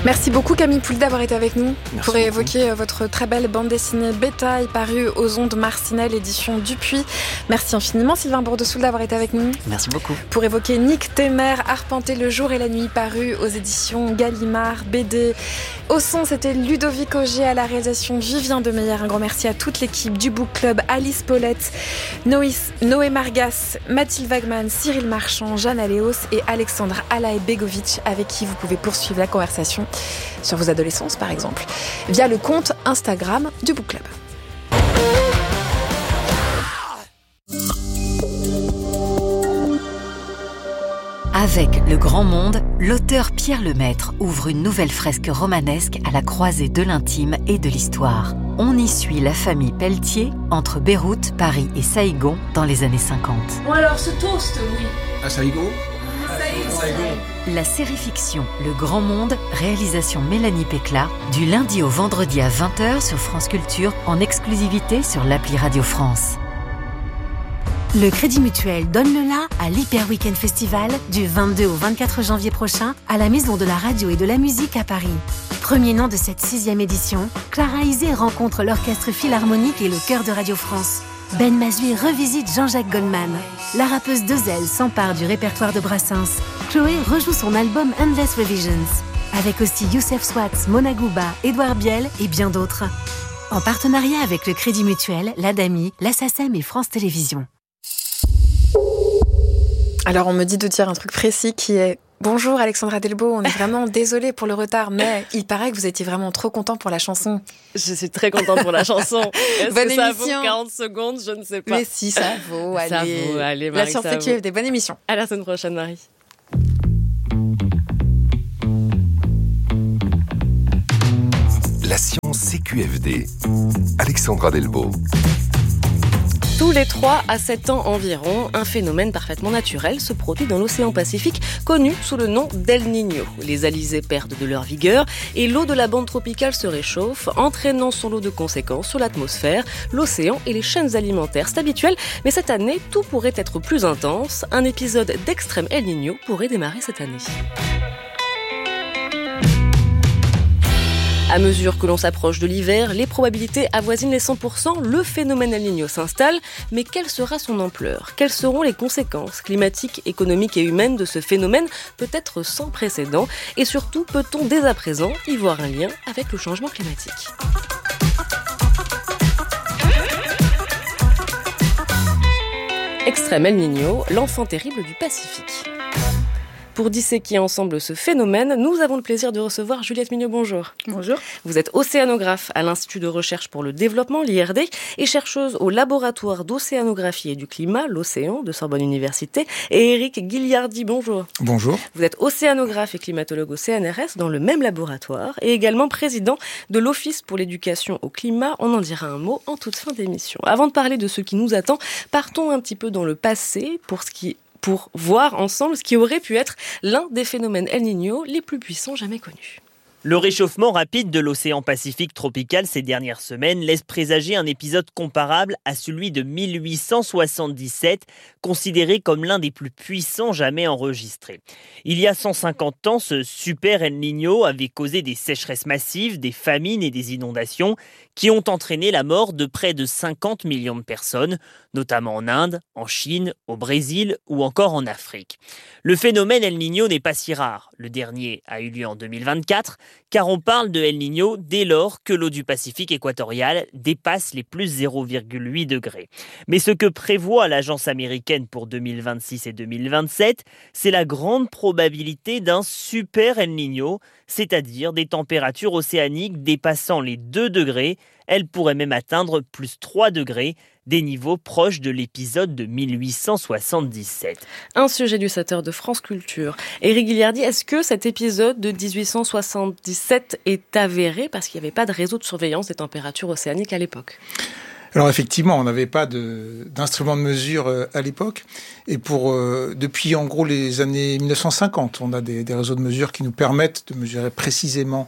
Merci beaucoup Camille Poul d'avoir été avec nous pour évoquer beaucoup. votre très belle bande dessinée Bétail parue aux ondes Marcinelle, édition Dupuis. Merci infiniment Sylvain Bourdessoul d'avoir été avec nous. Merci beaucoup. Pour évoquer Nick Témer, Arpenter le jour et la nuit, paru aux éditions Gallimard BD. Au son, c'était Ludovic Auger, à la réalisation Vivien Demeyer. Un grand merci à toute l'équipe du Book Club, Alice Paulette, Noé Margas, Mathilde Wagman, Cyril Marchand, Jeanne Aléos et Alexandre Alaï-Begovic, avec qui vous pouvez poursuivre la conversation sur vos adolescences par exemple, via le compte Instagram du Book Club. Avec Le Grand Monde, l'auteur Pierre Lemaître ouvre une nouvelle fresque romanesque à la croisée de l'intime et de l'histoire. On y suit la famille Pelletier entre Beyrouth, Paris et Saïgon dans les années 50. Bon alors, ce toast, oui. À Saïgon. La série fiction Le Grand Monde, réalisation Mélanie Pécla, du lundi au vendredi à 20h sur France Culture, en exclusivité sur l'appli Radio France. Le Crédit Mutuel donne le la à l'Hyper Weekend Festival du 22 au 24 janvier prochain à la Maison de la Radio et de la Musique à Paris. Premier nom de cette 6e édition, Clara Isé rencontre l'Orchestre Philharmonique et le Chœur de Radio France. Ben Mazui revisite Jean-Jacques Goldman. La rappeuse Dezel s'empare du répertoire de Brassens. Chloé rejoue son album Endless Revisions. Avec aussi Youssef Swatz, Mona Gouba, Édouard Biel et bien d'autres. En partenariat avec le Crédit Mutuel, l'ADAMI, la SACEM et France Télévisions. Alors on me dit de dire un truc précis qui est « Bonjour Alexandra Delbo, on est vraiment désolé pour le retard, mais il paraît que vous étiez vraiment trop content pour la chanson. » Je suis très contente pour la chanson. Est-ce Bonne que ça émission. vaut 40 secondes? Je ne sais pas. Mais si, ça vaut, allez. Ça vaut, allez Marie, La science ça CQFD, vaut. des bonnes émissions. À la semaine prochaine, Marie. La science CQFD. Alexandra Delbo. Tous les 3 à 7 ans environ, un phénomène parfaitement naturel se produit dans l'océan Pacifique, connu sous le nom d'El Niño. Les alizés perdent de leur vigueur et l'eau de la bande tropicale se réchauffe, entraînant son lot de conséquences sur l'atmosphère, l'océan et les chaînes alimentaires. C'est habituel, mais cette année, tout pourrait être plus intense. Un épisode d'extrême El Niño pourrait démarrer cette année. À mesure que l'on s'approche de l'hiver, les probabilités avoisinent les 100%, le phénomène El Niño s'installe. Mais quelle sera son ampleur? Quelles seront les conséquences climatiques, économiques et humaines de ce phénomène peut-être sans précédent? Et surtout, peut-on dès à présent y voir un lien avec le changement climatique? Extrême El Niño, l'enfant terrible du Pacifique. Pour disséquer ensemble ce phénomène, nous avons le plaisir de recevoir Juliette Mignot. Bonjour. Bonjour. Vous êtes océanographe à l'Institut de recherche pour le développement, l'IRD, et chercheuse au laboratoire d'océanographie et du climat, l'Océan, de Sorbonne Université. Et Éric Guilliardi, bonjour. Bonjour. Vous êtes océanographe et climatologue au CNRS dans le même laboratoire et également président de l'Office pour l'éducation au climat. On en dira un mot en toute fin d'émission. Avant de parler de ce qui nous attend, partons un petit peu dans le passé pour voir ensemble ce qui aurait pu être l'un des phénomènes El Niño les plus puissants jamais connus. Le réchauffement rapide de l'océan Pacifique tropical ces dernières semaines laisse présager un épisode comparable à celui de 1877, considéré comme l'un des plus puissants jamais enregistrés. Il y a 150 ans, ce super El Niño avait causé des sécheresses massives, des famines et des inondations qui ont entraîné la mort de près de 50 millions de personnes, notamment en Inde, en Chine, au Brésil ou encore en Afrique. Le phénomène El Niño n'est pas si rare. Le dernier a eu lieu en 2024, car on parle de El Niño dès lors que l'eau du Pacifique équatorial dépasse les plus 0,8 degrés. Mais ce que prévoit l'agence américaine pour 2026 et 2027, c'est la grande probabilité d'un super El Niño, c'est-à-dire des températures océaniques dépassant les 2 degrés. Elle pourrait même atteindre plus 3 degrés, des niveaux proches de l'épisode de 1877. Un sujet du 7h de France Culture. Éric Guilliardi, est-ce que cet épisode de 1877 est avéré parce qu'il n'y avait pas de réseau de surveillance des températures océaniques à l'époque ? Alors effectivement, on n'avait pas d'instrument de mesure à l'époque. Et depuis en gros les années 1950, on a des réseaux de mesure qui nous permettent de mesurer précisément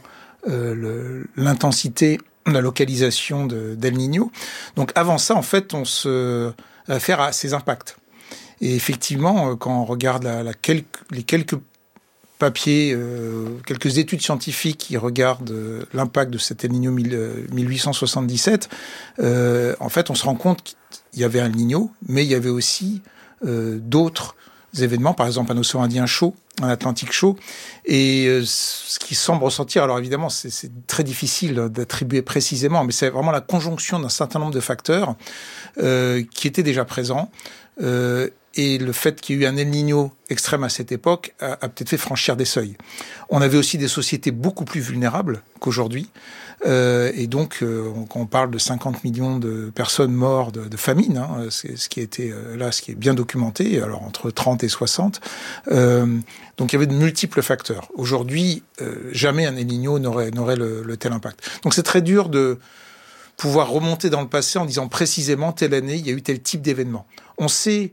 l'intensité, la localisation d'El Niño. Donc avant ça, en fait, on se réfère à ses impacts. Et effectivement, quand on regarde les quelques papiers, quelques études scientifiques qui regardent l'impact de cet El Niño 1877, en fait, on se rend compte qu'il y avait un El Niño, mais il y avait aussi d'autres événements, par exemple un océan Indien chaud, un Atlantique chaud, et ce qui semble ressortir, alors évidemment c'est très difficile d'attribuer précisément, mais c'est vraiment la conjonction d'un certain nombre de facteurs qui étaient déjà présents, et le fait qu'il y ait eu un El Niño extrême à cette époque a peut-être fait franchir des seuils. On avait aussi des sociétés beaucoup plus vulnérables qu'aujourd'hui, et donc quand on parle de 50 millions de personnes mortes de famine, c'est ce qui était là, ce qui est bien documenté, alors entre 30 et 60. Donc il y avait de multiples facteurs. Aujourd'hui, jamais un El Niño n'aurait le tel impact. Donc c'est très dur de pouvoir remonter dans le passé en disant précisément telle année il y a eu tel type d'événement. On sait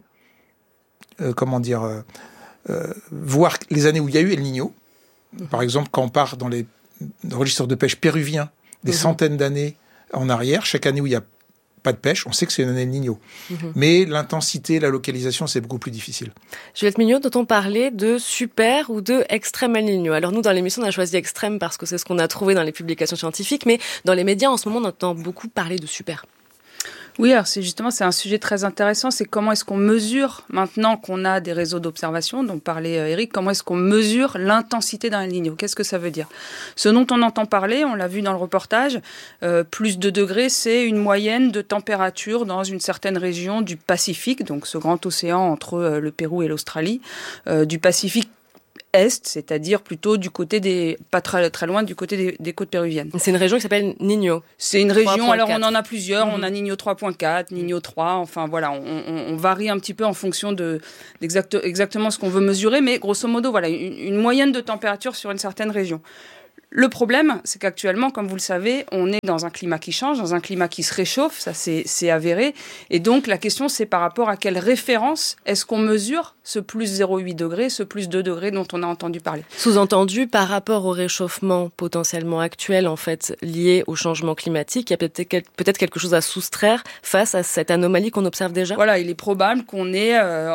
voir les années où il y a eu El Niño. Par exemple, quand on part dans les registres de pêche péruviens, des centaines d'années en arrière, chaque année où il n'y a pas de pêche, on sait que c'est une année El Niño. Mais l'intensité, la localisation, c'est beaucoup plus difficile. Juliette Mignot, dont-on parlait de super ou de extrême El Niño. Alors nous, dans l'émission, on a choisi extrême parce que c'est ce qu'on a trouvé dans les publications scientifiques, mais dans les médias, en ce moment, on entend beaucoup parler de super. Oui, alors c'est un sujet très intéressant, c'est comment est-ce qu'on mesure, maintenant qu'on a des réseaux d'observation, dont parlait Eric, comment est-ce qu'on mesure l'intensité d'un El Niño? Qu'est-ce que ça veut dire? Ce dont on entend parler, on l'a vu dans le reportage, plus de degrés, c'est une moyenne de température dans une certaine région du Pacifique, donc ce grand océan entre le Pérou et l'Australie, du Pacifique Est, c'est-à-dire plutôt du côté pas très, très loin du côté des côtes péruviennes. C'est une région qui s'appelle Niño. C'est une région, alors on en a plusieurs, on a Niño 3.4, Niño 3, enfin voilà, on varie un petit peu en fonction d'exactement ce qu'on veut mesurer, mais grosso modo, voilà, une moyenne de température sur une certaine région. Le problème, c'est qu'actuellement, comme vous le savez, on est dans un climat qui change, dans un climat qui se réchauffe, ça c'est avéré. Et donc, la question, c'est par rapport à quelle référence est-ce qu'on mesure ce plus 0,8 degrés, ce plus 2 degrés dont on a entendu parler. Sous-entendu, par rapport au réchauffement potentiellement actuel, en fait, lié au changement climatique, il y a peut-être quelque chose à soustraire face à cette anomalie qu'on observe déjà? Voilà, il est probable qu'on ait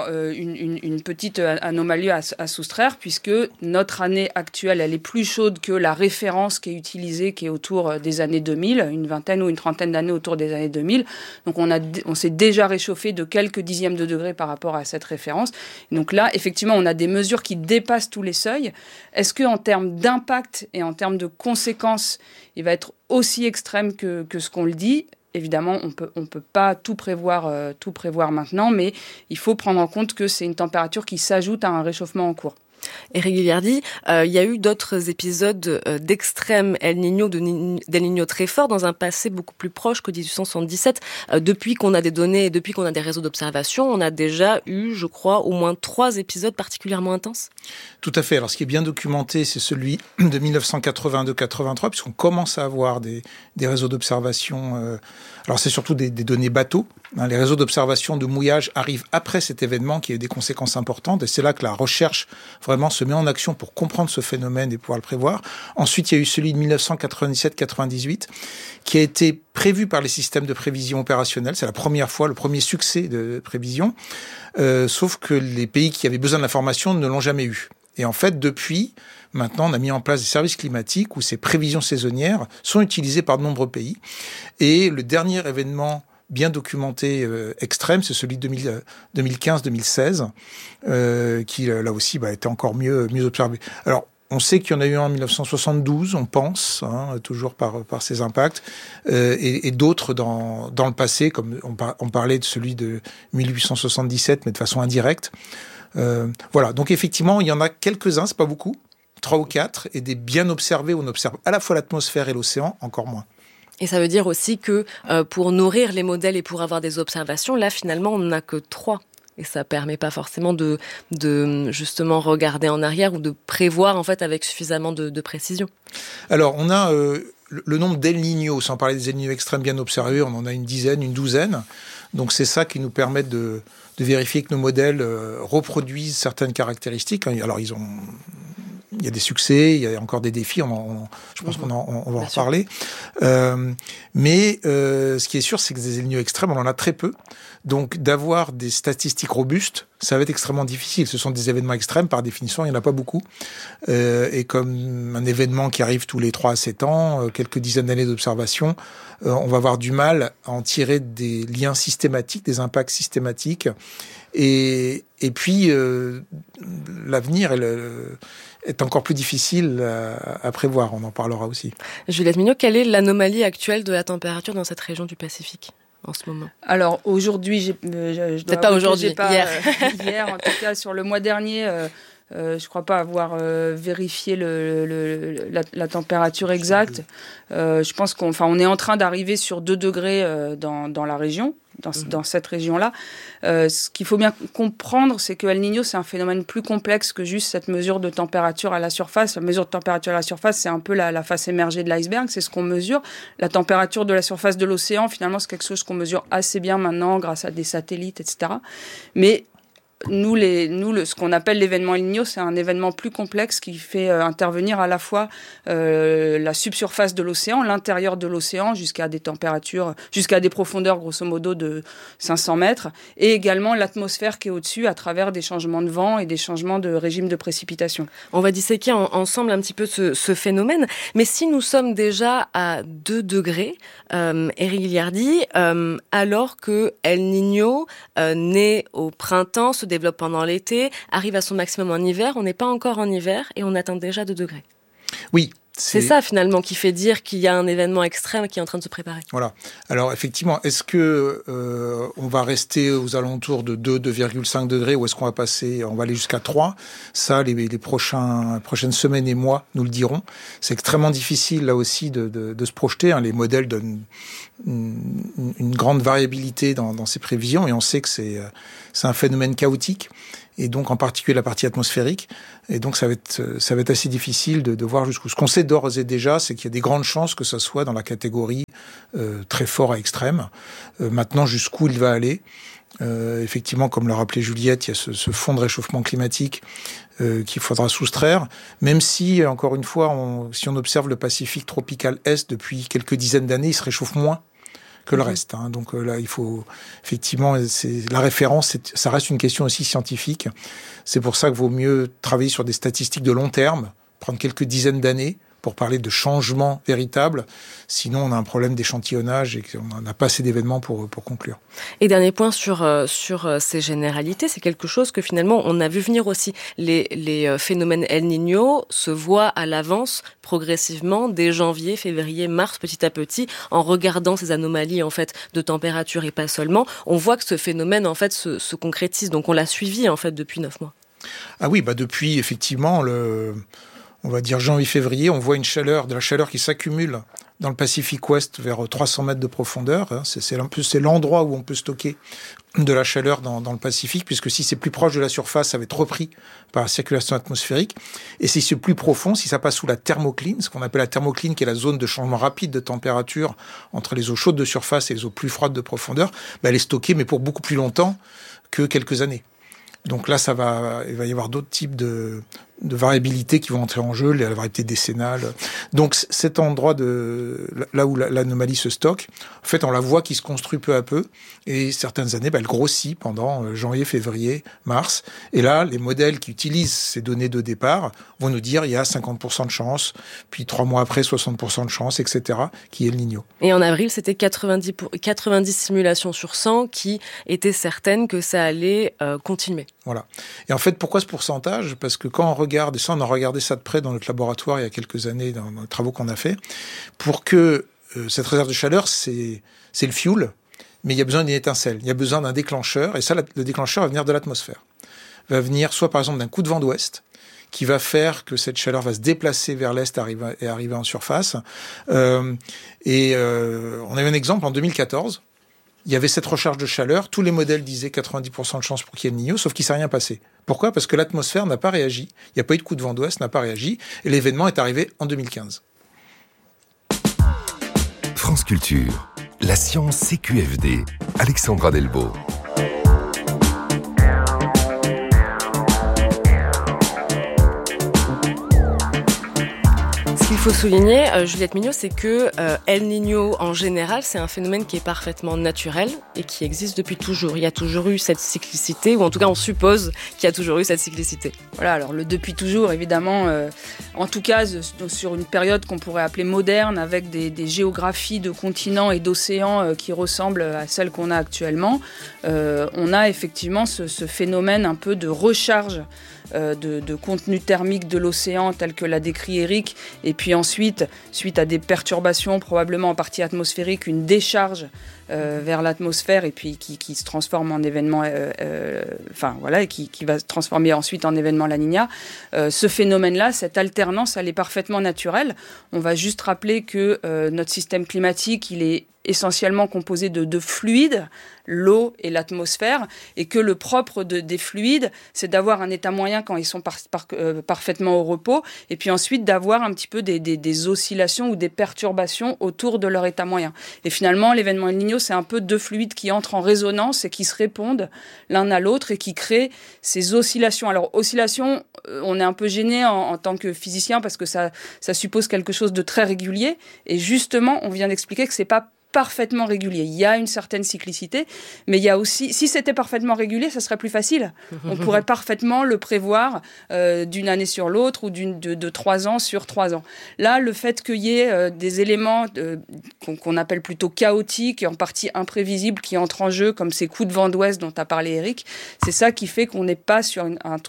une petite anomalie à soustraire, puisque notre année actuelle, elle est plus chaude que la référence qui est utilisée, qui est autour des années 2000, une vingtaine ou une trentaine d'années autour des années 2000. Donc on s'est déjà réchauffé de quelques dixièmes de degrés par rapport à cette référence. Donc là, effectivement, on a des mesures qui dépassent tous les seuils. Est-ce qu'en termes d'impact et en termes de conséquences, il va être aussi extrême que ce qu'on le dit ? Évidemment, on peut pas tout prévoir maintenant, mais il faut prendre en compte que c'est une température qui s'ajoute à un réchauffement en cours. Éric Gilliardi, il y a eu d'autres épisodes d'extrême El Niño, d'El Niño très fort dans un passé beaucoup plus proche que 1877. Depuis qu'on a des données et depuis qu'on a des réseaux d'observation, on a déjà eu, je crois, au moins 3 épisodes particulièrement intenses. Tout à fait. Alors, ce qui est bien documenté, c'est celui de 1982-83, puisqu'on commence à avoir des réseaux d'observation. Alors, c'est surtout des données bateaux. Les réseaux d'observation de mouillage arrivent après cet événement qui a eu des conséquences importantes. Et c'est là que la recherche vraiment se met en action pour comprendre ce phénomène et pouvoir le prévoir. Ensuite, il y a eu celui de 1997-98 qui a été prévu par les systèmes de prévision opérationnelle. C'est la première fois, le premier succès de prévision. Sauf que les pays qui avaient besoin de l'information ne l'ont jamais eu. Et en fait, depuis, maintenant, on a mis en place des services climatiques où ces prévisions saisonnières sont utilisées par de nombreux pays. Et le dernier événement bien documenté extrême, c'est celui de 2015-2016, qui là aussi été encore mieux observé. Alors, on sait qu'il y en a eu un en 1972, on pense, toujours par ces impacts, et d'autres dans le passé, comme on parlait de celui de 1877, mais de façon indirecte. Voilà, donc effectivement, il y en a quelques-uns, c'est pas beaucoup, 3 ou 4, et des bien observés, on observe à la fois l'atmosphère et l'océan, encore moins. Et ça veut dire aussi que pour nourrir les modèles et pour avoir des observations, là finalement on n'a que 3. Et ça permet pas forcément de justement regarder en arrière ou de prévoir en fait avec suffisamment de précision. Alors on a le nombre d'El Niño, sans parler des El Niño extrêmes bien observés, on en a une dizaine, une douzaine. Donc c'est ça qui nous permet de vérifier que nos modèles reproduisent certaines caractéristiques. Alors il y a des succès, il y a encore des défis, je pense qu'on va en reparler. Mais ce qui est sûr, c'est que des El Niño extrêmes, on en a très peu. Donc d'avoir des statistiques robustes, ça va être extrêmement difficile. Ce sont des événements extrêmes, par définition, il n'y en a pas beaucoup. Et comme un événement qui arrive tous les 3 à 7 ans, quelques dizaines d'années d'observation, on va avoir du mal à en tirer des liens systématiques, des impacts systématiques. Et puis, l'avenir est encore plus difficile à prévoir. On en parlera aussi. Juliette Mignot, quelle est l'anomalie actuelle de la température dans cette région du Pacifique en ce moment? Alors aujourd'hui, peut-être pas aujourd'hui, hier en tout cas sur le mois dernier, je crois pas avoir vérifié la température exacte. Je pense qu'on est en train d'arriver sur 2 degrés dans la région. Dans cette région-là. Ce qu'il faut bien comprendre, c'est que El Niño, c'est un phénomène plus complexe que juste cette mesure de température à la surface. La mesure de température à la surface, c'est un peu la face émergée de l'iceberg, c'est ce qu'on mesure. La température de la surface de l'océan, finalement, c'est quelque chose qu'on mesure assez bien maintenant grâce à des satellites, etc. Mais nous, ce qu'on appelle l'événement El Niño, c'est un événement plus complexe qui fait intervenir à la fois la subsurface de l'océan, l'intérieur de l'océan, jusqu'à des températures, jusqu'à des profondeurs grosso modo de 500 mètres, et également l'atmosphère qui est au-dessus à travers des changements de vent et des changements de régime de précipitation. On va disséquer ensemble un petit peu ce phénomène, mais si nous sommes déjà à 2 degrés, Éric Giliardi, alors que El Niño naît au printemps, se développe pendant l'été, arrive à son maximum en hiver, on n'est pas encore en hiver et on atteint déjà 2 degrés. Oui. C'est ça finalement qui fait dire qu'il y a un événement extrême qui est en train de se préparer. Voilà. Alors effectivement, est-ce que on va rester aux alentours de 2,5 degrés ou est-ce qu'on va aller jusqu'à 3 ? Ça, les prochaines semaines et mois nous le diront. C'est extrêmement difficile là aussi de se projeter. Les modèles donnent une grande variabilité dans ces prévisions et on sait que c'est un phénomène chaotique. Et donc en particulier la partie atmosphérique. Et donc ça va être assez difficile de voir jusqu'où. Ce qu'on sait d'ores et déjà, c'est qu'il y a des grandes chances que ça soit dans la catégorie très fort à extrême. Maintenant, jusqu'où il va aller, effectivement, comme le rappelait Juliette, il y a ce fond de réchauffement climatique qu'il faudra soustraire, même si, encore une fois, si on observe le Pacifique tropical Est depuis quelques dizaines d'années, il se réchauffe moins que le reste. Donc là, il faut effectivement, la référence, ça reste une question aussi scientifique. C'est pour ça qu'il vaut mieux travailler sur des statistiques de long terme, prendre quelques dizaines d'années pour parler de changements véritables. Sinon, on a un problème d'échantillonnage et on n'a pas assez d'événements pour conclure. Et dernier point sur ces généralités, c'est quelque chose que finalement on a vu venir aussi. Les phénomènes El Niño se voient à l'avance progressivement dès janvier, février, mars, petit à petit, en regardant ces anomalies en fait de température et pas seulement. On voit que ce phénomène en fait se concrétise. Donc on l'a suivi en fait depuis 9 mois. Ah oui, depuis effectivement on va dire janvier-février, on voit de la chaleur qui s'accumule dans le Pacifique Ouest vers 300 mètres de profondeur. C'est l'endroit où on peut stocker de la chaleur dans le Pacifique, puisque si c'est plus proche de la surface, ça va être repris par la circulation atmosphérique. Et si c'est plus profond, si ça passe sous la thermocline, ce qu'on appelle la thermocline, qui est la zone de changement rapide de température entre les eaux chaudes de surface et les eaux plus froides de profondeur, elle est stockée, mais pour beaucoup plus longtemps que quelques années. Donc là, il va y avoir d'autres types de variabilités qui vont entrer en jeu, la variabilité décennale. Donc cet endroit là où l'anomalie se stocke, en fait, on la voit qui se construit peu à peu. Et certaines années, elle grossit pendant janvier, février, mars. Et là, les modèles qui utilisent ces données de départ vont nous dire il y a 50% de chance, puis 3 mois après, 60% de chance, etc., qui est El Niño. Et en avril, c'était 90 simulations sur 100 qui étaient certaines que ça allait continuer. Voilà. Et en fait, pourquoi ce pourcentage ? Parce que quand on regarde, et ça, on a regardé ça de près dans notre laboratoire il y a quelques années, dans les travaux qu'on a fait, pour que cette réserve de chaleur, c'est le fuel, mais il y a besoin d'une étincelle, il y a besoin d'un déclencheur, et ça, le déclencheur va venir de l'atmosphère. Va venir soit par exemple d'un coup de vent d'ouest, qui va faire que cette chaleur va se déplacer vers l'est et arriver en surface. On a eu un exemple en 2014. Il y avait cette recharge de chaleur, tous les modèles disaient 90% de chance pour qu'il y ait El Niño, sauf qu'il ne s'est rien passé. Pourquoi ? Parce que l'atmosphère n'a pas réagi, il n'y a pas eu de coup de vent d'ouest, n'a pas réagi, et l'événement est arrivé en 2015. France Culture, la science CQFD, Alexandra Delbo. Ce qu'il faut souligner, Juliette Mignot, c'est que El Niño, en général, c'est un phénomène qui est parfaitement naturel et qui existe depuis toujours. Il y a toujours eu cette cyclicité, ou en tout cas, on suppose qu'il y a toujours eu cette cyclicité. Voilà, alors le depuis toujours, évidemment, en tout cas, sur une période qu'on pourrait appeler moderne, avec des géographies de continents et d'océans qui ressemblent à celles qu'on a actuellement, on a effectivement ce phénomène un peu de recharge de contenu thermique de l'océan tel que l'a décrit Eric, et puis ensuite, suite à des perturbations probablement en partie atmosphériques, une décharge vers l'atmosphère et puis qui se transforme en événement, et qui va se transformer ensuite en événement La Niña. Ce phénomène-là, cette alternance, elle est parfaitement naturelle. On va juste rappeler que notre système climatique, il est essentiellement composé de deux fluides, l'eau et l'atmosphère, et que le propre des fluides, c'est d'avoir un état moyen quand ils sont parfaitement au repos, et puis ensuite d'avoir un petit peu des oscillations ou des perturbations autour de leur état moyen. Et finalement, l'événement El Niño, c'est un peu deux fluides qui entrent en résonance et qui se répondent l'un à l'autre et qui créent ces oscillations. Alors, oscillations, on est un peu gêné en tant que physicien parce que ça suppose quelque chose de très régulier, et justement, on vient d'expliquer que c'est pas parfaitement régulier. Il y a une certaine cyclicité, mais il y a aussi, si c'était parfaitement régulier, ça serait plus facile. On pourrait parfaitement le prévoir d'une année sur l'autre ou de 3 ans sur 3 ans. Là, le fait qu'il y ait des éléments qu'on appelle plutôt chaotiques et en partie imprévisibles qui entrent en jeu, comme ces coups de vent d'ouest dont a parlé Eric, c'est ça qui fait qu'on n'est pas sur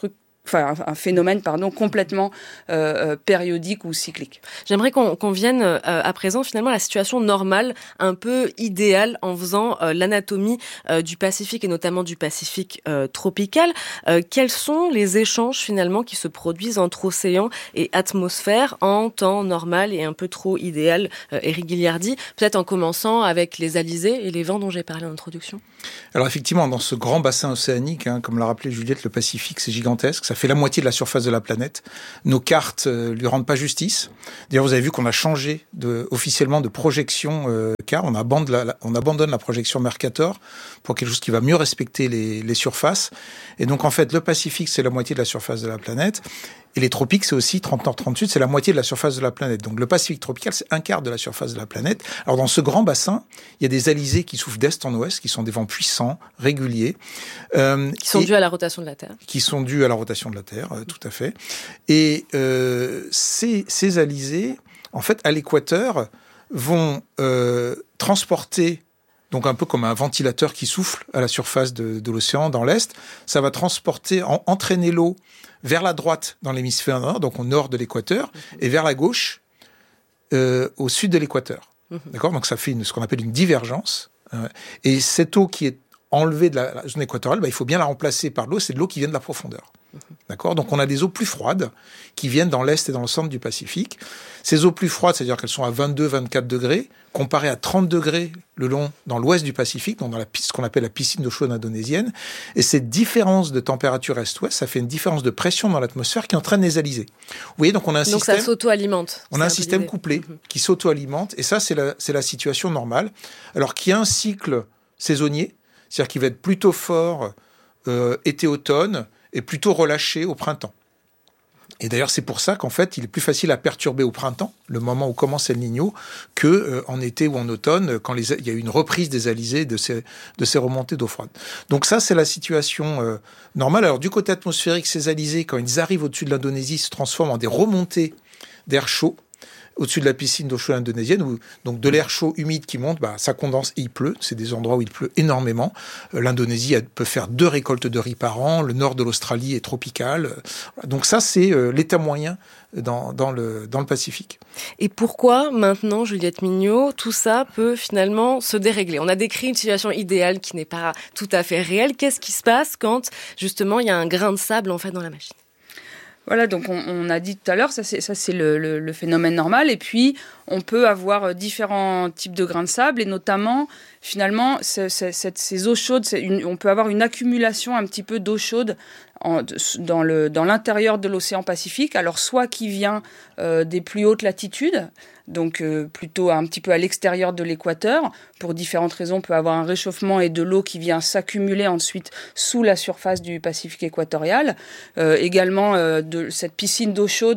un phénomène complètement périodique ou cyclique. J'aimerais qu'on vienne à présent finalement à la situation normale, un peu idéale, en faisant l'anatomie du Pacifique et notamment du Pacifique tropical. Quels sont les échanges finalement qui se produisent entre océan et atmosphère en temps normal et un peu trop idéal, Éric Guilliardi, peut-être en commençant avec les alizés et les vents dont j'ai parlé en introduction. Alors effectivement, dans ce grand bassin océanique, comme l'a rappelé Juliette, le Pacifique, c'est gigantesque. Ça fait la moitié de la surface de la planète. Nos cartes lui rendent pas justice. D'ailleurs, vous avez vu qu'on a changé officiellement de projection car on abandonne la projection Mercator pour quelque chose qui va mieux respecter les surfaces. Et donc, en fait, le Pacifique, c'est la moitié de la surface de la planète. Et les tropiques, c'est aussi 30 nord, 30 sud, c'est la moitié de la surface de la planète. Donc le Pacifique tropical, c'est un quart de la surface de la planète. Alors dans ce grand bassin, il y a des alizés qui soufflent d'est en ouest, qui sont des vents puissants, réguliers. Qui sont dus à la rotation de la Terre. Qui sont dus à la rotation de la Terre, tout à fait. Et ces alizés, en fait, à l'équateur, vont transporter, donc un peu comme un ventilateur qui souffle à la surface de l'océan dans l'est, ça va transporter, entraîner l'eau vers la droite dans l'hémisphère nord, donc au nord de l'équateur, et vers la gauche au sud de l'équateur. D'accord ? Donc ça fait ce qu'on appelle une divergence. Et cette eau qui est enlevée de la zone équatoriale, il faut bien la remplacer par l'eau, c'est de l'eau qui vient de la profondeur. D'accord ? Donc on a des eaux plus froides qui viennent dans l'est et dans le centre du Pacifique. Ces eaux plus froides, c'est-à-dire qu'elles sont à 22-24 degrés, comparées à 30 degrés dans l'ouest du Pacifique, donc dans ce qu'on appelle la piscine d'eau chaude indonésienne. Et cette différence de température est-ouest, ça fait une différence de pression dans l'atmosphère qui entraîne les alizés. Vous voyez, donc on a un système... Donc ça s'auto-alimente. On a un système couplé qui s'auto-alimente, et ça, c'est la situation normale. Alors qu'il y a un cycle saisonnier, c'est-à-dire qu'il va être plutôt fort été-automne, et plutôt relâché au printemps. Et d'ailleurs, c'est pour ça qu'en fait, il est plus facile à perturber au printemps, le moment où commence El Niño, que en été ou en automne, quand il y a eu une reprise des alizés de ces remontées d'eau froide. Donc ça, c'est la situation normale. Alors du côté atmosphérique, ces alizés, quand ils arrivent au-dessus de l'Indonésie, se transforment en des remontées d'air chaud au-dessus de la piscine d'eau chaude indonésienne, où donc de l'air chaud humide qui monte, ça condense et il pleut. C'est des endroits où il pleut énormément. L'Indonésie peut faire 2 récoltes de riz par an. Le nord de l'Australie est tropical. Donc ça, c'est l'état moyen dans le Pacifique. Et pourquoi maintenant, Juliette Mignot, tout ça peut finalement se dérégler ? On a décrit une situation idéale qui n'est pas tout à fait réelle. Qu'est-ce qui se passe quand justement il y a un grain de sable en fait dans la machine ? Voilà, donc on a dit tout à l'heure, ça c'est le phénomène normal. Et puis, on peut avoir différents types de grains de sable, et notamment, finalement, ces eaux chaudes, on peut avoir une accumulation un petit peu d'eau chaude dans l'intérieur de l'océan Pacifique. Alors, soit qui vient des plus hautes latitudes, donc plutôt un petit peu à l'extérieur de l'équateur. Pour différentes raisons, on peut avoir un réchauffement et de l'eau qui vient s'accumuler ensuite sous la surface du Pacifique équatorial. Également de cette piscine d'eau chaude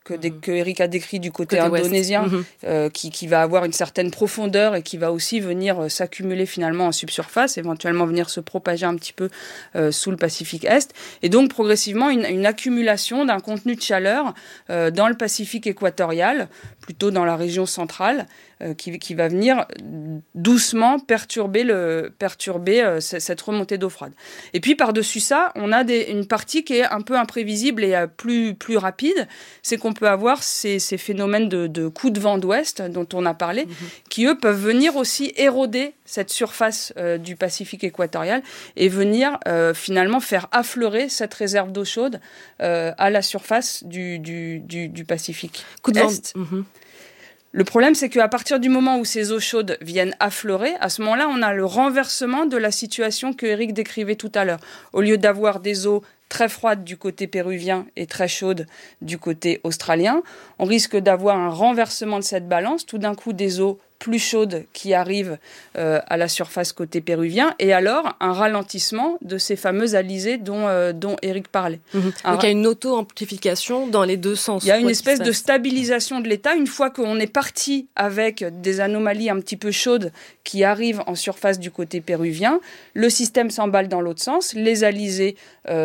que Eric a décrit du côté indonésien, qui va avoir une certaine profondeur et qui va aussi venir s'accumuler finalement en subsurface, éventuellement venir se propager un petit peu sous le Pacifique Est. Et donc progressivement une accumulation d'un contenu de chaleur dans le Pacifique équatorial, plutôt dans la région centrale, qui va venir doucement perturber cette remontée d'eau froide. Et puis par-dessus ça, on a une partie qui est un peu imprévisible et plus rapide, c'est qu'on peut avoir ces phénomènes de coups de vent d'ouest dont on a parlé, qui eux peuvent venir aussi éroder cette surface du Pacifique équatorial et venir finalement faire affleurer cette réserve d'eau chaude à la surface du Pacifique Est. Le problème, c'est qu'à partir du moment où ces eaux chaudes viennent affleurer, à ce moment-là, on a le renversement de la situation que Eric décrivait tout à l'heure. Au lieu d'avoir des eaux très froides du côté péruvien et très chaudes du côté australien, on risque d'avoir un renversement de cette balance, tout d'un coup des eaux plus chaudes qui arrivent à la surface côté péruvien, et alors un ralentissement de ces fameuses alizés dont Eric parlait. Donc il y a une auto-amplification dans les deux sens. Il y a une espèce de stabilisation de l'état. Une fois qu'on est parti avec des anomalies un petit peu chaudes qui arrivent en surface du côté péruvien, le système s'emballe dans l'autre sens, les alizés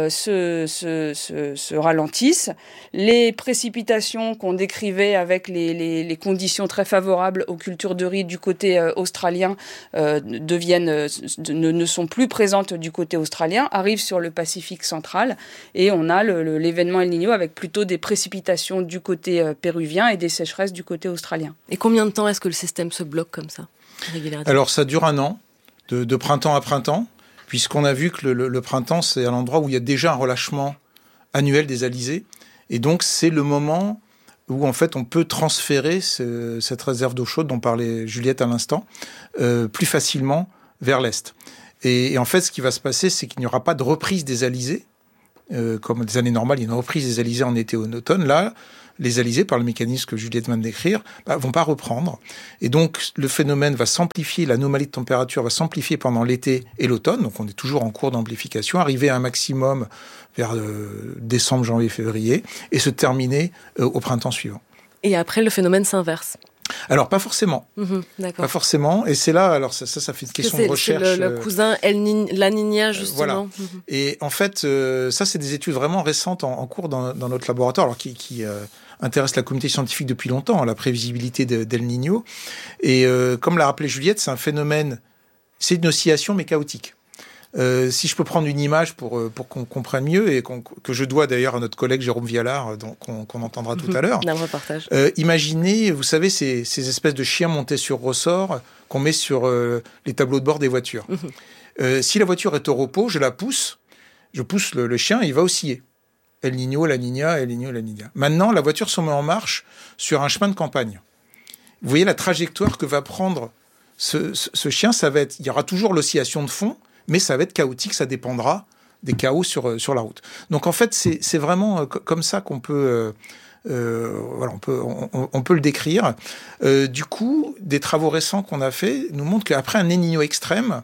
se ralentissent, les précipitations qu'on décrivait avec les conditions très favorables aux cultures de riz du côté australien ne sont plus présentes du côté australien, arrivent sur le Pacifique central, et on a l'événement El Niño avec plutôt des précipitations du côté péruvien et des sécheresses du côté australien. Et combien de temps est-ce que le système se bloque comme ça ? Alors ça dure un an, de printemps à printemps, puisqu'on a vu que le printemps, c'est un endroit où il y a déjà un relâchement annuel des alizés, et donc c'est le moment où en fait on peut transférer cette réserve d'eau chaude dont parlait Juliette à l'instant, plus facilement vers l'est. Et en fait, ce qui va se passer, c'est qu'il n'y aura pas de reprise des alizés, comme des années normales, il y a une reprise des alizés en été ou en automne. Là, les alizés, par le mécanisme que Juliette vient de décrire, vont pas reprendre. Et donc, le phénomène va s'amplifier, l'anomalie de température va s'amplifier pendant l'été et l'automne. Donc, on est toujours en cours d'amplification, arriver à un maximum vers décembre, janvier, février, et se terminer au printemps suivant. Et après, le phénomène s'inverse. Alors, pas forcément. D'accord. Pas forcément. Et c'est là, alors ça fait une question de recherche. C'est le cousin La Niña, justement. Voilà. Et en fait, ça, c'est des études vraiment récentes en cours dans notre laboratoire, alors qui intéressent la communauté scientifique depuis longtemps, la prévisibilité d'El Niño. Et comme l'a rappelé Juliette, c'est un phénomène, c'est une oscillation, mais chaotique. Si je peux prendre une image pour qu'on comprenne mieux, et que je dois d'ailleurs à notre collègue Jérôme Vialard, qu'on entendra tout à l'heure. D'un reportage. Imaginez, vous savez, ces espèces de chiens montés sur ressort qu'on met sur les tableaux de bord des voitures. Si la voiture est au repos, je pousse le chien, il va osciller. El Niño, La Niña, El Niño, La Niña. Maintenant, la voiture se met en marche sur un chemin de campagne. Vous voyez la trajectoire que va prendre ce chien, il y aura toujours l'oscillation de fond, mais ça va être chaotique, ça dépendra des chaos sur la route. Donc en fait, c'est vraiment comme ça qu'on peut, on peut le décrire. Du coup, des travaux récents qu'on a faits nous montrent qu'après un El Niño extrême,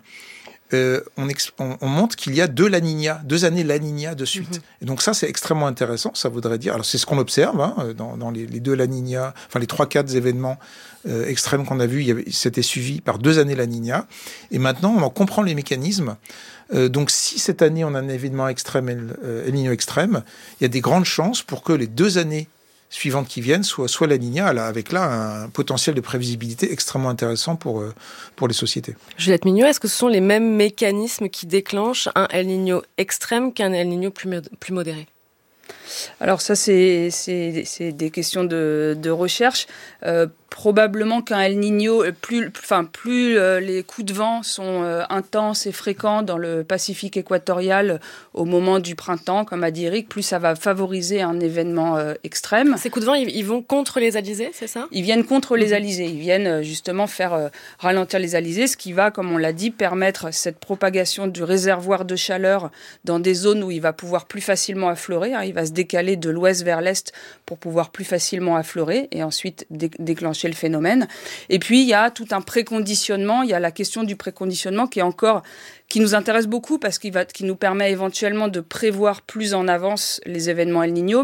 on montre qu'il y a deux années La Niña de suite. Et donc ça, c'est extrêmement intéressant. Ça voudrait dire, alors c'est ce qu'on observe dans les deux La Niña, enfin les 3-4 événements extrêmes qu'on a vus, c'était suivi par 2 années La Niña. Et maintenant, on en comprend les mécanismes. Donc si cette année, on a un événement extrême, El Niño extrême, il y a des grandes chances pour que les 2 années suivantes qui viennent soit La Niña, avec là un potentiel de prévisibilité extrêmement intéressant pour les sociétés. Juliette Mignot, est-ce que ce sont les mêmes mécanismes qui déclenchent un El Niño extrême qu'un El Niño plus modéré ? Alors ça, c'est des questions de recherche. Probablement qu'un El Niño, plus les coups de vent sont intenses et fréquents dans le Pacifique équatorial au moment du printemps, comme a dit Eric, plus ça va favoriser un événement extrême. Ces coups de vent, ils vont contre les alizés, c'est ça ? Ils viennent contre les alizés. Ils viennent justement faire ralentir les alizés, ce qui va, comme on l'a dit, permettre cette propagation du réservoir de chaleur dans des zones où il va pouvoir plus facilement affleurer. Il va se décaler de l'ouest vers l'est pour pouvoir plus facilement affleurer et ensuite déclencher le phénomène. Et puis, il y a tout un préconditionnement. Il y a la question du préconditionnement qui nous intéresse beaucoup parce qu'il nous permet éventuellement de prévoir plus en avance les événements El Niño, mais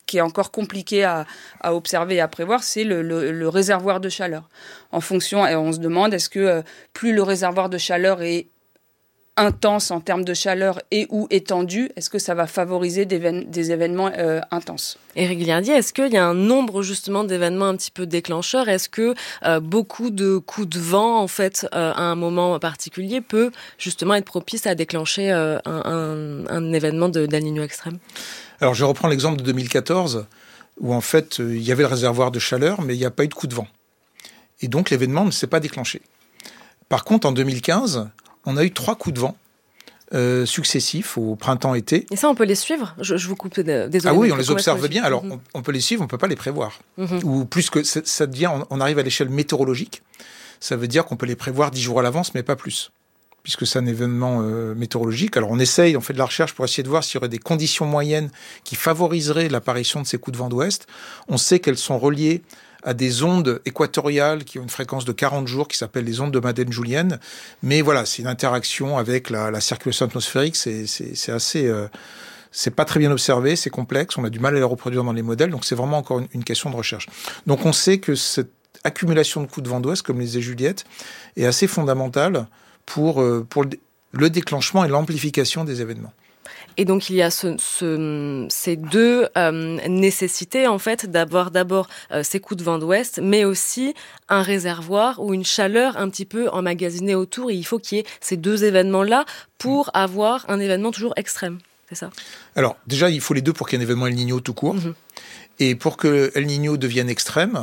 qui est encore compliqué à observer et à prévoir, c'est le réservoir de chaleur. En fonction, et on se demande, est-ce que plus le réservoir de chaleur est intense en termes de chaleur et ou étendu, est-ce que ça va favoriser des événements intenses? Éric Villardier, est-ce qu'il y a un nombre justement d'événements un petit peu déclencheurs? Est-ce que beaucoup de coups de vent, en fait, à un moment particulier, peut justement être propice à déclencher un événement d'El Niño extrême? Alors je reprends l'exemple de 2014, où en fait il y avait le réservoir de chaleur, mais il n'y a pas eu de coup de vent. Et donc l'événement ne s'est pas déclenché. Par contre, en 2015, on a eu 3 coups de vent successifs au printemps-été. Et ça, on peut les suivre? Je vous coupe, désolé. Ah oui, on les observe bien. Alors, on peut les suivre, on ne peut pas les prévoir. Ou plus que ça devient, on arrive à l'échelle météorologique. Ça veut dire qu'on peut les prévoir 10 jours à l'avance, mais pas plus, puisque c'est un événement météorologique. Alors, on fait de la recherche pour essayer de voir s'il y aurait des conditions moyennes qui favoriseraient l'apparition de ces coups de vent d'ouest. On sait qu'elles sont reliées à des ondes équatoriales qui ont une fréquence de 40 jours, qui s'appellent les ondes de Madden-Julienne. Mais voilà, c'est une interaction avec la circulation atmosphérique. C'est assez... c'est pas très bien observé, c'est complexe, on a du mal à les reproduire dans les modèles, donc c'est vraiment encore une question de recherche. Donc on sait que cette accumulation de coups de vent d'ouest, comme les disait Juliette, est assez fondamentale pour le déclenchement et l'amplification des événements. Et donc il y a ces deux nécessités en fait d'avoir d'abord ces coups de vent d'ouest, mais aussi un réservoir ou une chaleur un petit peu emmagasinée autour. Et il faut qu'il y ait ces deux événements-là pour avoir un événement toujours extrême. C'est ça? Alors déjà, il faut les deux pour qu'il y ait un événement El Niño tout court. Et pour que El Niño devienne extrême,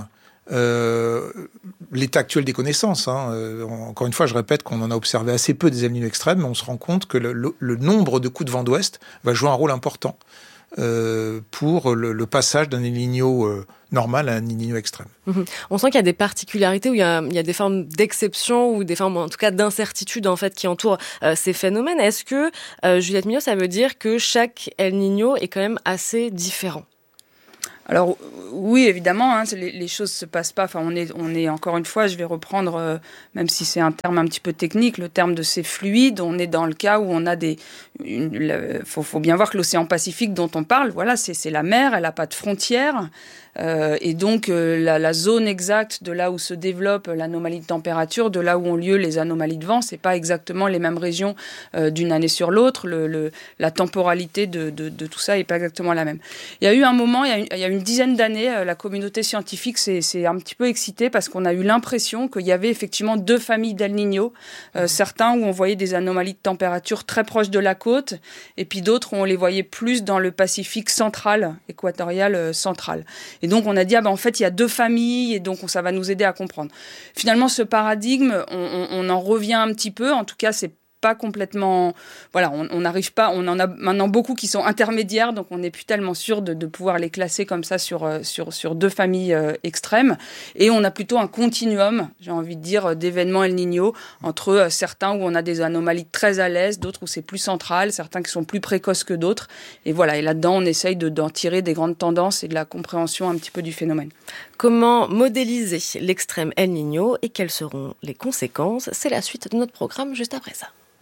l'état actuel des connaissances, encore une fois, je répète qu'on en a observé assez peu des El Niño extrêmes, mais on se rend compte que le nombre de coups de vent d'ouest va jouer un rôle important pour le passage d'un El Niño normal à un El Niño extrême. On sent qu'il y a des particularités où il y a des formes d'exception ou des formes en tout cas d'incertitude en fait qui entourent ces phénomènes. Est-ce que Juliette Millot, ça veut dire que chaque El Niño est quand même assez différent? Alors oui, évidemment, les choses se passent pas. Enfin, on est encore une fois, je vais reprendre, même si c'est un terme un petit peu technique, le terme de ces fluides. On est dans le cas où on a faut bien voir que l'océan Pacifique dont on parle, voilà, c'est la mer, elle n'a pas de frontières. Et donc la zone exacte de là où se développe l'anomalie de température, de là où ont lieu les anomalies de vent, c'est pas exactement les mêmes régions d'une année sur l'autre. La temporalité de tout ça est pas exactement la même. Il y a eu un moment, il y a une dizaine d'années, la communauté scientifique s'est un petit peu excitée parce qu'on a eu l'impression qu'il y avait effectivement deux familles d'El Niño, certains où on voyait des anomalies de température très proches de la côte, et puis d'autres où on les voyait plus dans le Pacifique central, équatorial central. Et donc, on a dit, en fait, il y a deux familles, et donc ça va nous aider à comprendre. Finalement, ce paradigme, on en revient un petit peu. En tout cas, c'est pas complètement... Voilà, on n'arrive pas... On en a maintenant beaucoup qui sont intermédiaires, donc on n'est plus tellement sûr de pouvoir les classer comme ça sur deux familles extrêmes. Et on a plutôt un continuum, j'ai envie de dire, d'événements El Niño, entre certains où on a des anomalies très à l'est, d'autres où c'est plus central, certains qui sont plus précoces que d'autres. Et voilà, et là-dedans, on essaye d'en tirer des grandes tendances et de la compréhension un petit peu du phénomène. Comment modéliser l'extrême El Niño et quelles seront les conséquences? C'est la suite de notre programme juste après ça.